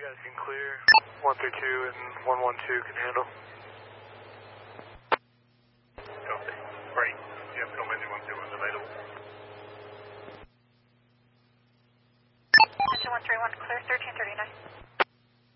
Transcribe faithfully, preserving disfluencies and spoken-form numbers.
guys can clear. one three two and one one two can handle. Copy. Great. Yep, no one two is available. two one three one, clear thirteen thirty-nine.